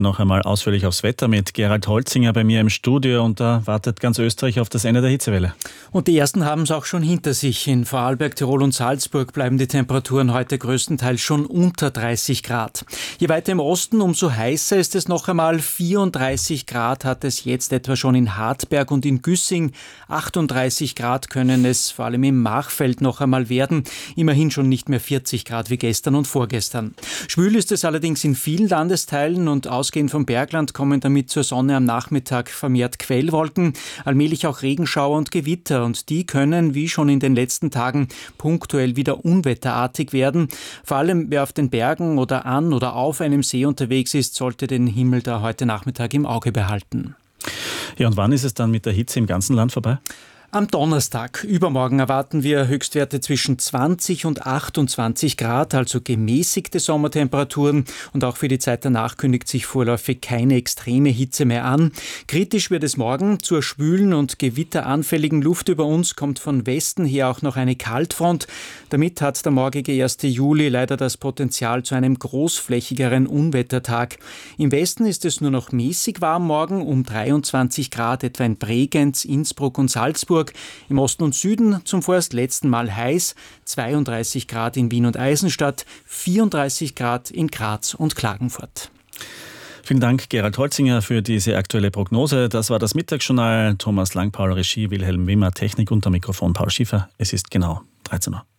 Noch einmal ausführlich aufs Wetter mit Gerald Holzinger bei mir im Studio, und da wartet ganz Österreich auf das Ende der Hitzewelle. Und die ersten haben es auch schon hinter sich. In Vorarlberg, Tirol und Salzburg bleiben die Temperaturen heute größtenteils schon unter 30 Grad. Je weiter im Osten, umso heißer ist es noch einmal. 34 Grad hat es jetzt etwa schon in Hartberg und in Güssing. 38 Grad können es vor allem im Machfeld noch einmal werden. Immerhin schon nicht mehr 40 Grad wie gestern und vorgestern. Schwül ist es allerdings in vielen Landesteilen, und ausgehend vom Bergland kommen damit zur Sonne am Nachmittag vermehrt Quellwolken, allmählich auch Regenschauer und Gewitter, und die können, wie schon in den letzten Tagen, punktuell wieder unwetterartig werden. Vor allem wer auf den Bergen oder an oder auf einem See unterwegs ist, sollte den Himmel da heute Nachmittag im Auge behalten. Ja, und wann ist es dann mit der Hitze im ganzen Land vorbei? Am Donnerstag, übermorgen, erwarten wir Höchstwerte zwischen 20 und 28 Grad, also gemäßigte Sommertemperaturen, und auch für die Zeit danach kündigt sich vorläufig keine extreme Hitze mehr an. Kritisch wird es morgen. Zur schwülen und gewitteranfälligen Luft über uns kommt von Westen her auch noch eine Kaltfront. Damit hat der morgige 1. Juli leider das Potenzial zu einem großflächigeren Unwettertag. Im Westen ist es nur noch mäßig warm morgen, um 23 Grad, etwa in Bregenz, Innsbruck und Salzburg. Im Osten und Süden zum vorerst letzten Mal heiß, 32 Grad in Wien und Eisenstadt, 34 Grad in Graz und Klagenfurt. Vielen Dank, Gerald Holzinger, für diese aktuelle Prognose. Das war das Mittagsjournal. Thomas Langpaul, Regie, Wilhelm Wimmer, Technik, unter Mikrofon Paul Schiffer. Es ist genau 13 Uhr.